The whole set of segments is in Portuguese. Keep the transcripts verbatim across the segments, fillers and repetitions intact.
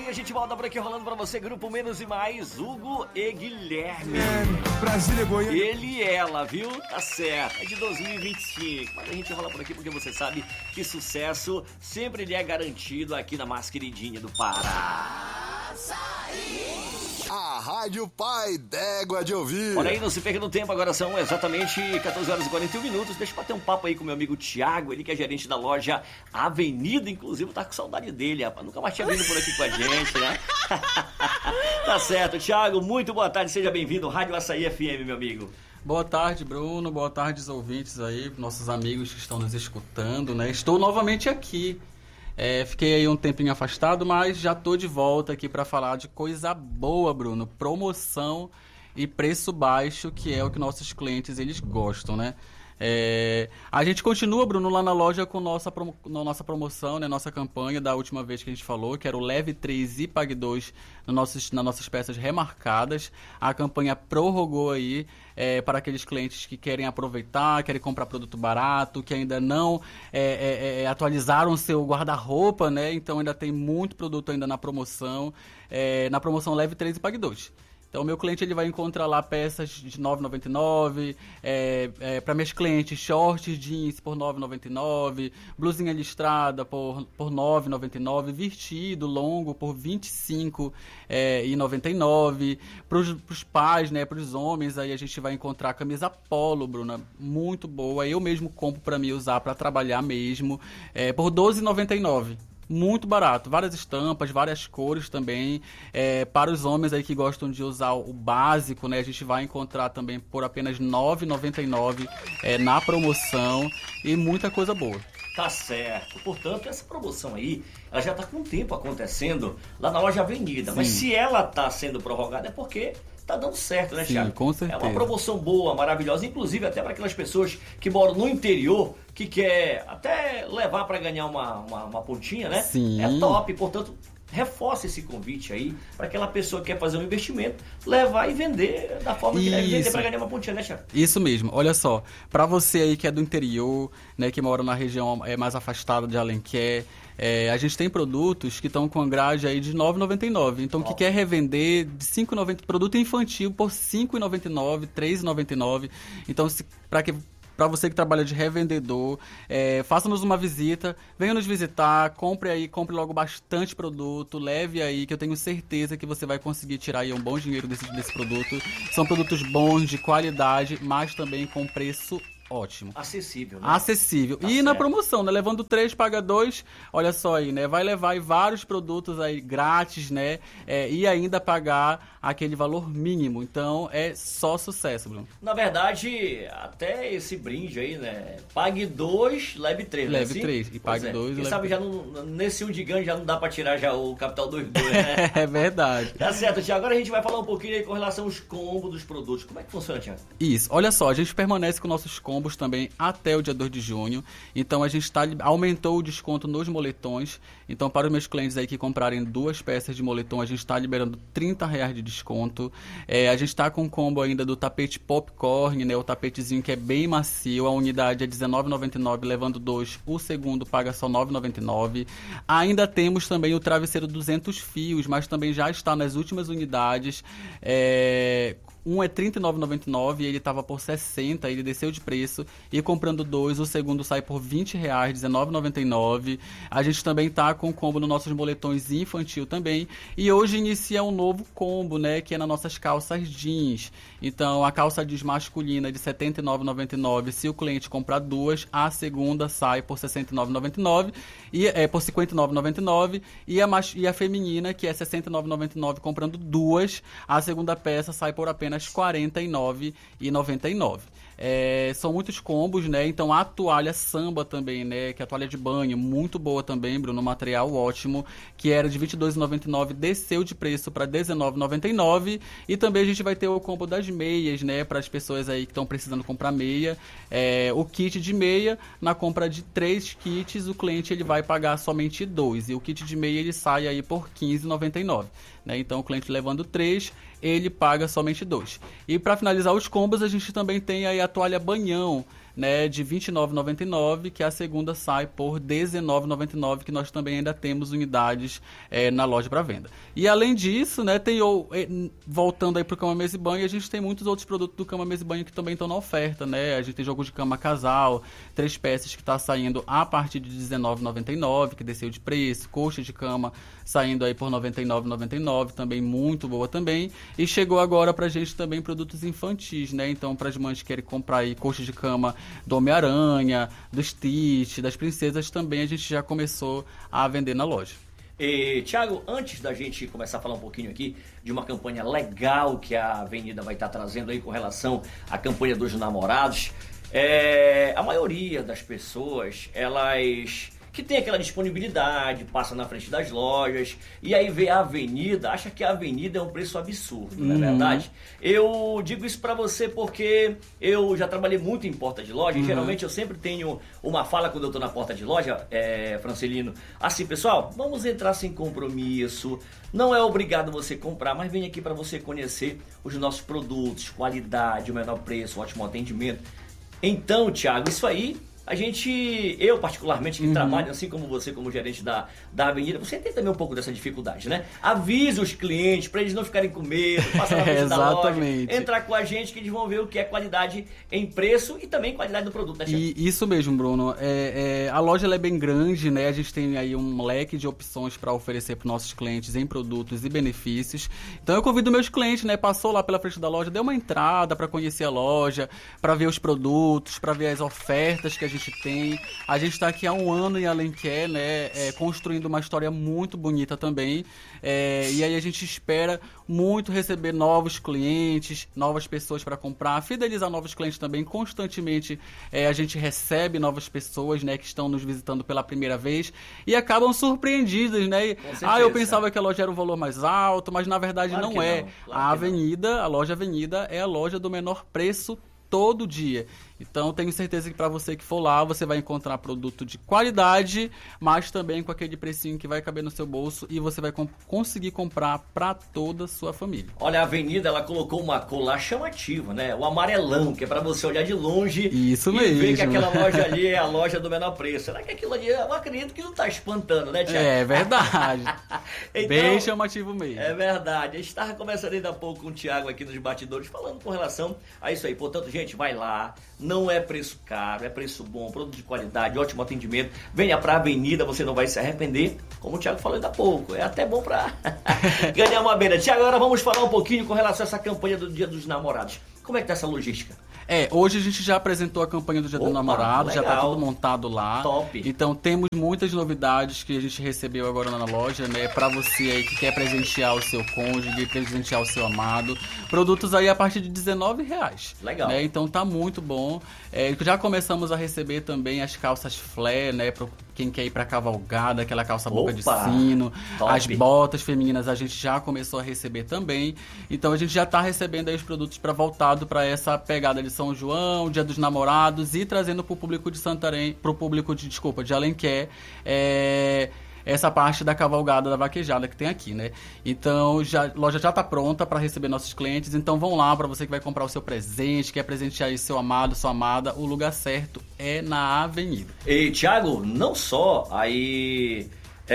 a gente volta por aqui rolando pra você, Grupo Menos e Mais, Hugo e Guilherme. É, Brasília, Goiânia. Ele e ela, viu? Tá certo, é de dois mil e vinte e cinco. Mas a gente rola por aqui porque você sabe que sucesso sempre lhe é garantido aqui na mais queridinha do Pará. A Rádio Pai d'Égua de Ouvir. Olha aí, não se perca no tempo, agora são exatamente quatorze horas e quarenta e um minutos. Deixa eu bater um papo aí com meu amigo Thiago, ele que é gerente da loja Avenida, inclusive tá com saudade dele, rapaz. Nunca mais tinha vindo por aqui com a gente, né? Tá certo, Thiago, muito boa tarde, seja bem-vindo, Rádio Açaí F M, meu amigo. Boa tarde, Bruno, boa tarde aos ouvintes aí, nossos amigos que estão nos escutando, né? Estou novamente aqui. É, fiquei aí um tempinho afastado, mas já tô de volta aqui para falar de coisa boa, Bruno. Promoção e preço baixo, que é o que nossos clientes eles gostam, né? É, a gente continua, Bruno, lá na loja com nossa, promo, nossa promoção, né, nossa campanha da última vez que a gente falou, que era o Leve três e Pague dois nos nossos, nas nossas peças remarcadas. A campanha prorrogou aí é, para aqueles clientes que querem aproveitar, querem comprar produto barato, que ainda não é, é, é, atualizaram o seu guarda-roupa, né? Então ainda tem muito produto ainda na promoção, é, na promoção Leve três e Pague dois. Então, o meu cliente ele vai encontrar lá peças de nove reais e noventa e nove centavos, é, é, para meus clientes, shorts jeans por nove reais e noventa e nove centavos, blusinha listrada por, por nove reais e noventa e nove centavos, vestido longo por vinte e cinco reais e noventa e nove centavos. Para os pais, né, para os homens, aí a gente vai encontrar a camisa polo, Bruna, muito boa. Eu mesmo compro para mim usar, para trabalhar mesmo, é, por doze reais e noventa e nove centavos. Muito barato, várias estampas, várias cores também, é, para os homens aí que gostam de usar o básico, né, a gente vai encontrar também por apenas nove reais e noventa e nove centavos é, na promoção e muita coisa boa. Tá certo, portanto essa promoção aí, ela já tá com tempo acontecendo lá na loja Avenida, Sim. Mas se ela tá sendo prorrogada é porque tá dando certo, né, Sim, Thiago? com certeza. É uma promoção boa, maravilhosa, inclusive até para aquelas pessoas que moram no interior, que quer até levar para ganhar uma, uma, uma pontinha, né? Sim. É top, portanto, reforça esse convite aí para aquela pessoa que quer fazer um investimento, levar e vender da forma que deve vender para ganhar uma pontinha, né, Thiago? Isso mesmo, olha só, para você aí que é do interior, né, que mora na região é, mais afastada de Alenquer, é, a gente tem produtos que estão com a grade aí de nove reais e noventa e nove centavos, então oh. que quer revender de cinco reais e noventa centavos, produto infantil por cinco reais e noventa e nove centavos, três reais e noventa e nove centavos, então para que para você que trabalha de revendedor, é, faça-nos uma visita, venha nos visitar, compre aí, compre logo bastante produto, leve aí, que eu tenho certeza que você vai conseguir tirar aí um bom dinheiro desse, desse produto. São produtos bons, de qualidade, mas também com preço ótimo. Acessível, né? Acessível. Tá e certo. Na promoção, né? Levando três, paga dois, olha só aí, né? Vai levar aí vários produtos aí grátis, né? É, e ainda pagar aquele valor mínimo. Então, é só sucesso, Bruno. Na verdade, até esse brinde aí, né? Pague dois, leve três, né? Leve assim? três e pague é. dois. Quem leve sabe três. já não, nesse um de ganho já não dá pra tirar já o capital dois, dois, né? É verdade. Tá certo, Thiago. Agora a gente vai falar um pouquinho aí com relação aos combos dos produtos. Como é que funciona, Thiago? Isso. Olha só, a gente permanece com nossos combos também até o dia dois de junho. Então, a gente tá, aumentou o desconto nos moletões. Então, para os meus clientes aí que comprarem duas peças de moletom, a gente está liberando trinta reais de desconto. É, a gente está com um combo ainda do tapete popcorn, né? O tapetezinho que é bem macio. A unidade é dezenove reais e noventa e nove centavos, levando dois. O segundo paga só nove reais e noventa e nove centavos. Ainda temos também o travesseiro duzentos fios, mas também já está nas últimas unidades. É... Um é trinta e nove reais e noventa e nove centavos e ele estava por sessenta reais, ele desceu de preço. E comprando dois, o segundo sai por vinte reais, dezenove reais e noventa e nove centavos. A gente também tá com combo nos nossos moletões infantil também. E hoje inicia um novo combo, né? Que é nas nossas calças jeans. Então, a calça jeans masculina de setenta e nove reais e noventa e nove centavos. Se o cliente comprar duas, a segunda sai por sessenta e nove reais e noventa e nove centavos. E, é, por cinquenta e nove reais e noventa e nove centavos. E a, e a feminina, que é sessenta e nove reais e noventa e nove centavos, comprando duas, a segunda peça sai por apenas quarenta e nove reais e noventa e nove centavos. É, são muitos combos, né? Então a toalha samba também, né? Que é a toalha de banho, muito boa também, Bruno, material ótimo, que era de vinte e dois reais e noventa e nove centavos, desceu de preço para dezenove reais e noventa e nove centavos. E também a gente vai ter o combo das meias, né? Para as pessoas aí que estão precisando comprar meia. É, o kit de meia, na compra de três kits, o cliente ele vai pagar somente dois. E o kit de meia ele sai aí por quinze reais e noventa e nove centavos. Né? Então o cliente levando três, ele paga somente dois. E para finalizar os combos, a gente também tem aí a toalha banhão, né, de vinte e nove reais e noventa e nove centavos, que a segunda sai por dezenove reais e noventa e nove centavos, que nós também ainda temos unidades é, na loja para venda. E além disso, né, tem, voltando aí para o Cama, Mesa e Banho, a gente tem muitos outros produtos do Cama, Mesa e Banho que também estão na oferta, né? A gente tem jogo de cama casal, três peças que está saindo a partir de dezenove reais e noventa e nove centavos, que desceu de preço, coxa de cama saindo aí por noventa e nove reais e noventa e nove centavos, também muito boa também. E chegou agora pra gente também produtos infantis, né? Então, para as mães que querem comprar aí coxa de cama do Homem-Aranha, do Stitch, das princesas, também a gente já começou a vender na loja. E, Thiago, antes da gente começar a falar um pouquinho aqui de uma campanha legal que a Avenida vai estar trazendo aí com relação à campanha dos namorados, é, a maioria das pessoas, elas que tem aquela disponibilidade, passa na frente das lojas, e aí vê a Avenida, acha que a Avenida é um preço absurdo, não é verdade? Eu digo isso pra você porque eu já trabalhei muito em porta de loja, uhum. e geralmente eu sempre tenho uma fala quando eu tô na porta de loja, é, Francelino, assim, pessoal, vamos entrar sem compromisso, não é obrigado você comprar, mas vem aqui para você conhecer os nossos produtos, qualidade, o menor preço, ótimo atendimento. Então, Thiago, isso aí... A gente, eu particularmente que uhum. trabalho, assim como você, como gerente da, da Avenida, você tem também um pouco dessa dificuldade, né? Avisa os clientes para eles não ficarem com medo, passar na frente da loja, entrar com a gente que eles vão ver o que é qualidade em preço e também qualidade do produto, né, chefe? E isso mesmo, Bruno. É, é, a loja ela é bem grande, né? A gente tem aí um leque de opções para oferecer para os nossos clientes em produtos e benefícios. Então eu convido meus clientes, né? Passou lá pela frente da loja, deu uma entrada para conhecer a loja, para ver os produtos, para ver as ofertas que a gente gente tem. A gente está aqui há um ano em Alenquer, né, é, construindo uma história muito bonita também. É, e aí a gente espera muito receber novos clientes, novas pessoas para comprar, fidelizar novos clientes também. Constantemente é, a gente recebe novas pessoas, né, que estão nos visitando pela primeira vez e acabam surpreendidas, né? Ah, eu pensava que a loja era um valor mais alto, mas na verdade claro não é. Não. Claro a Avenida, não. A loja Avenida é a loja do menor preço todo dia. Então, tenho certeza que para você que for lá, você vai encontrar produto de qualidade, mas também com aquele precinho que vai caber no seu bolso e você vai com- conseguir comprar para toda a sua família. Olha, a Avenida, ela colocou uma cor lá chamativa, né? O amarelão, que é para você olhar de longe Isso e mesmo. ver que aquela loja ali é a loja do menor preço. Será que aquilo ali, eu acredito que não está espantando, né, Thiago? É verdade. Então, bem chamativo mesmo. É verdade. A gente estava conversando ainda há pouco com o Thiago aqui nos bastidores, falando com relação a isso aí. Portanto, gente, vai lá. Não é preço caro, é preço bom, produto de qualidade, ótimo atendimento. Venha pra Avenida, você não vai se arrepender. Como o Thiago falou ainda há pouco, é até bom pra ganhar uma beira. Thiago, agora vamos falar um pouquinho com relação a essa campanha do Dia dos Namorados. Como é que tá essa logística? É, hoje a gente já apresentou a campanha do Dia Opa, do Namorado, legal. já tá tudo montado lá. Top. Então temos muitas novidades que a gente recebeu agora na loja, né? Pra você aí que quer presentear o seu cônjuge, presentear o seu amado. Produtos aí a partir de dezenove reais. Legal. Né? Então tá muito bom. É, já começamos a receber também as calças flare, né? Pra quem quer ir pra cavalgada, aquela calça boca de sino. Top. As botas femininas a gente já começou a receber também. Então a gente já tá recebendo aí os produtos para voltado para essa pegada de São João, Dia dos Namorados e trazendo pro público de Santarém, pro público de, desculpa, de Alenquer, é, essa parte da cavalgada da vaquejada que tem aqui, né? Então já, a loja já tá pronta para receber nossos clientes, então vão lá para você que vai comprar o seu presente, quer presentear aí seu amado, sua amada, o lugar certo é na Avenida. E Thiago, não só aí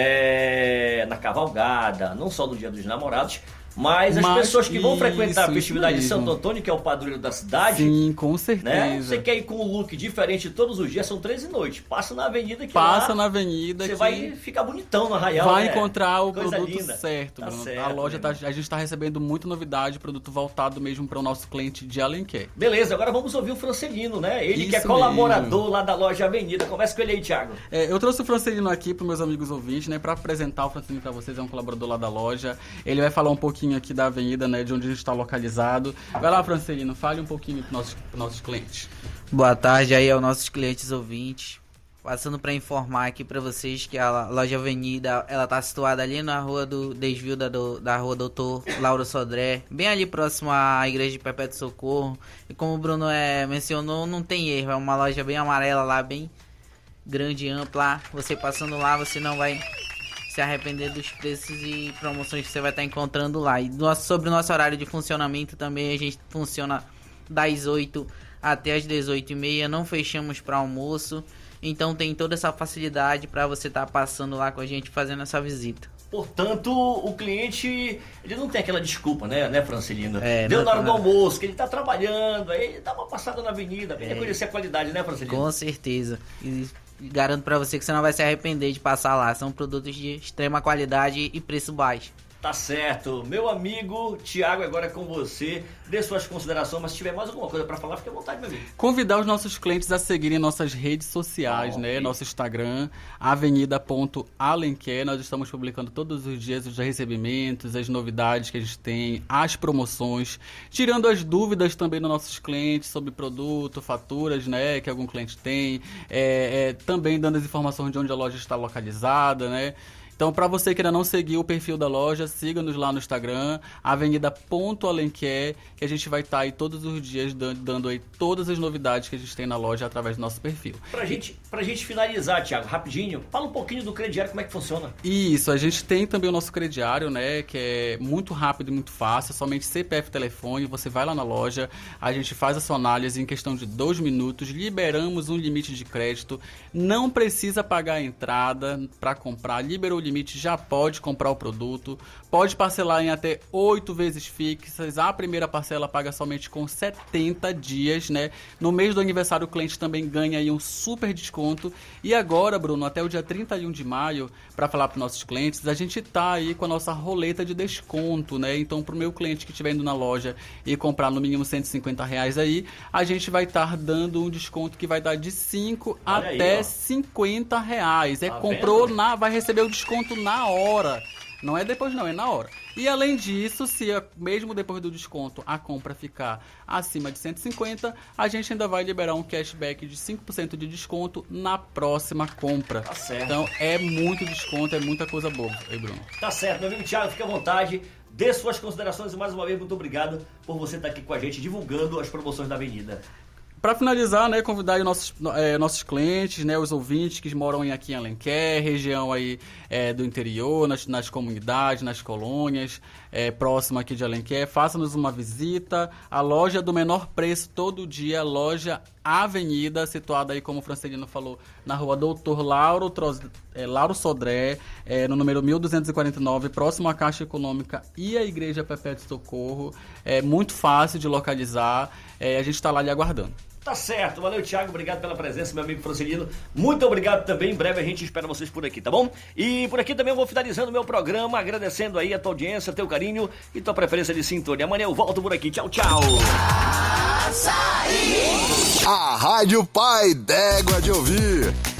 é, na cavalgada, não só no Dia dos Namorados, mas as Mas pessoas que vão isso, frequentar a isso festividade de mesmo. Santo Antônio, que é o padroeiro da cidade. Sim, com certeza. Né? Você quer ir com um look diferente todos os dias, são treze noites. Passa na avenida que Passa lá, na avenida você que vai ficar bonitão no arraial. vai né? encontrar o Coisa produto linda. certo, Tá Bruno. certo, A loja tá, meu irmão. a gente está recebendo muita novidade, produto voltado mesmo para o nosso cliente de Alenquer. Beleza, agora vamos ouvir o Francelino, né? Ele que é Isso colaborador mesmo. lá da loja Avenida. Conversa com ele aí, Thiago. É, eu trouxe o Francelino aqui para meus amigos ouvintes, né, para apresentar o Francelino para vocês, é um colaborador lá da loja. Ele vai falar um pouquinho aqui da Avenida, né, de onde a gente está localizado. Vai lá, Francelino, fale um pouquinho para nossos, pros nossos clientes. Boa tarde aí aos nossos clientes ouvintes. Passando para informar aqui para vocês que a loja Avenida, ela tá situada ali na rua do desvio da, do, da rua Doutor Lauro Sodré, bem ali próximo à igreja de Perpétuo Socorro. E como o Bruno é, mencionou, não tem erro, é uma loja bem amarela lá, bem grande e ampla. Você passando lá, você não vai se arrepender dos preços e promoções que você vai estar encontrando lá. E nosso, sobre o nosso horário de funcionamento também, a gente funciona das oito até as dezoito e meia, não fechamos para almoço. Então tem toda essa facilidade para você estar tá passando lá com a gente, fazendo essa visita. Portanto, o cliente, ele não tem aquela desculpa, né, né, Francelino? É, Deu não, na hora do não. almoço, que ele tá trabalhando, aí ele dá uma passada na avenida, vem É. conhecer a qualidade, né, Francelino? Com certeza. E garanto para você que você não vai se arrepender de passar lá. São produtos de extrema qualidade e preço baixo. Tá certo. Meu amigo Thiago, agora é com você. Dê suas considerações, mas se tiver mais alguma coisa pra falar, fique à vontade, meu amigo. Convidar os nossos clientes a seguirem nossas redes sociais, Oh, né? okay. Nosso Instagram, avenida ponto alenquer. Nós estamos publicando todos os dias os recebimentos, as novidades que a gente tem, as promoções, tirando as dúvidas também dos nossos clientes sobre produto, faturas, né? Que algum cliente tem. É, é, também dando as informações de onde a loja está localizada, né? Então, para você que ainda não seguiu o perfil da loja, siga-nos lá no Instagram, avenida ponto alenquer, que a gente vai estar aí todos os dias dando, dando aí todas as novidades que a gente tem na loja através do nosso perfil. Pra gente, pra gente finalizar, Thiago, rapidinho, fala um pouquinho do crediário, como é que funciona. Isso, a gente tem também o nosso crediário, né, que é muito rápido e muito fácil, somente C P F e telefone, você vai lá na loja, a gente faz a sua análise em questão de dois minutos, liberamos um limite de crédito, não precisa pagar a entrada para comprar, liberou o limite, já pode comprar o produto, pode parcelar em até oito vezes fixas, a primeira parcela paga somente com setenta dias, né? No mês do aniversário o cliente também ganha aí um super desconto. E agora, Bruno, até o dia trinta e um de maio, para falar para os nossos clientes, a gente tá aí com a nossa roleta de desconto, né? Então, para o meu cliente que estiver indo na loja e comprar no mínimo cento e cinquenta reais aí, a gente vai estar dando um desconto que vai dar de cinco Olha até aí, ó. cinquenta reais. É, Tá comprou, vendo? na, vai receber o desconto na hora. Não é depois não, é na hora. E além disso, se a- mesmo depois do desconto a compra ficar acima de cento e cinquenta, a gente ainda vai liberar um cashback de cinco por cento de desconto na próxima compra. Tá certo. Então é muito desconto, é muita coisa boa. Aí, Bruno. Tá certo, meu amigo Thiago, fique à vontade. Dê suas considerações e mais uma vez, muito obrigado por você estar aqui com a gente, divulgando as promoções da Avenida. Para finalizar, né, convidar aí nossos, é, nossos clientes, né, os ouvintes que moram em- aqui em Alenquer, região aí é, do interior, nas, nas comunidades, nas colônias, é, próxima aqui de Alenquer, faça-nos uma visita. A loja do menor preço todo dia, loja Avenida, situada aí, como o Francelino falou, na rua Doutor Lauro, Tros, é, Lauro Sodré, é, no número mil duzentos e quarenta e nove, próximo à Caixa Econômica e à Igreja Perpétuo Socorro. É muito fácil de localizar, é, a gente está lá lhe aguardando. Tá certo, valeu Thiago, obrigado pela presença, meu amigo Francelino. Muito obrigado também, em breve a gente espera vocês por aqui, tá bom? E por aqui também eu vou finalizando o meu programa, agradecendo aí a tua audiência, teu carinho e tua preferência de sintonia. Amanhã eu volto por aqui, tchau, tchau. A Rádio Pai D'Égua de Ouvir.